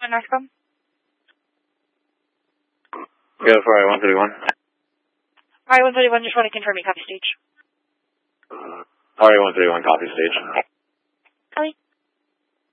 Northcom. Yeah, for I-131. I-131, just want to confirm you copy stage. RA-131, copy stage.